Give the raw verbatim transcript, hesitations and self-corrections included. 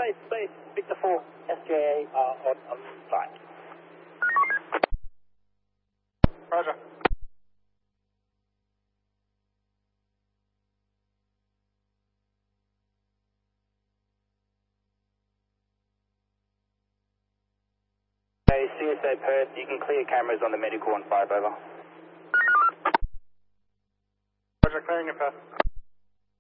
space, space. Victor four, S J A uh, on, on site. Roger. Okay, C S A Perth, you can clear cameras on the medical on five over. Roger, clearing your path.